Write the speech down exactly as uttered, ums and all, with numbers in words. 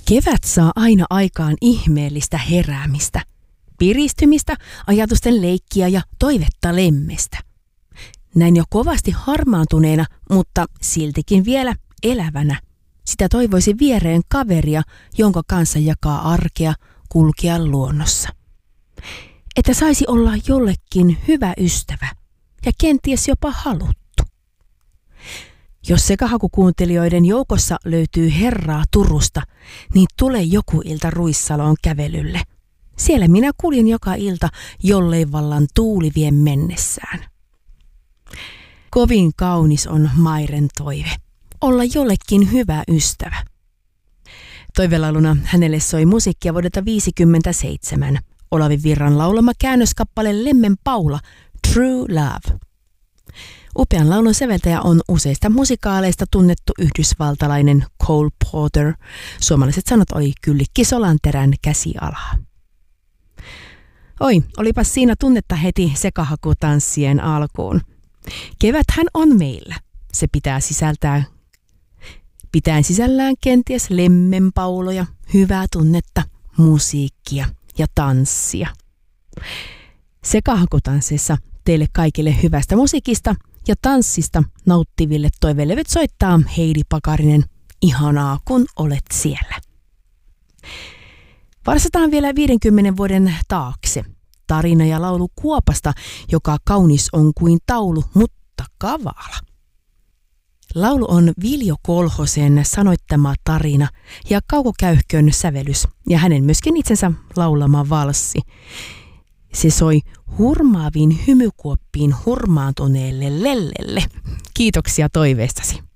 Kevät saa aina aikaan ihmeellistä heräämistä, piristymistä, ajatusten leikkiä ja toivetta lemmestä. Näin jo kovasti harmaantuneena, mutta siltikin vielä elävänä. Sitä toivoisi viereen kaveria, jonka kanssa jakaa arkea, kulkea luonnossa. Että saisi olla jollekin hyvä ystävä ja kenties jopa haluttu. Jos sekahakukuuntelijoiden joukossa löytyy herraa Turusta, niin tule joku ilta Ruissaloon kävelylle. Siellä minä kuljen joka ilta, jollei vallan tuuli vie mennessään. Kovin kaunis on Mairen toive, olla jollekin hyvä ystävä. Toivelauluna hänelle soi musiikkia vuodelta viisikymmentäseitsemän. Olavi Virran laulama käännöskappale Lemmen Paula, True Love. Upean laulun säveltäjä on useista musikaaleista tunnettu yhdysvaltalainen Cole Porter. Suomalaiset sanot oli Kyllikki Solanterän käsialaa. Oi, olipas siinä tunnetta heti sekahakutanssien alkuun. Keväthän on meillä. Se pitää sisältää pitää sisällään kenties lemmenpauloja, hyvää tunnetta, musiikkia ja tanssia. Sekahakutanssissa teille kaikille hyvästä musiikista ja tanssista nauttiville toivelevet soittaa Heidi Pakarinen. Ihanaa, kun olet siellä. Varsataan vielä viidenkymmenen vuoden taakse. Tarina ja laulu Kuopasta, joka kaunis on kuin taulu, mutta kavala. Laulu on Viljo Kolhosen sanoittama tarina ja Kauko Käyhkön sävelys ja hänen myöskin itsensä laulama valssi. Se soi hurmaaviin hymykuoppiin hurmaantuneelle lellelle. Kiitoksia toiveestasi.